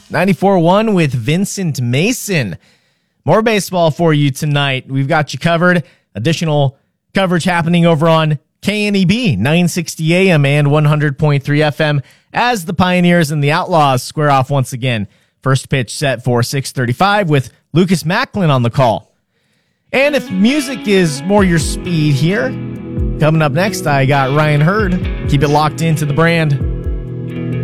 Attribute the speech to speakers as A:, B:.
A: 94.1 with Vincent Mason. More baseball for you tonight. We've got you covered. Additional coverage happening over on KNEB, 960 AM and 100.3 FM as the Pioneers and the Outlaws square off once again. First pitch set for 6:35 with Lucas Macklin on the call. And if music is more your speed here, coming up next, I got Ryan Hurd. Keep it locked into the brand.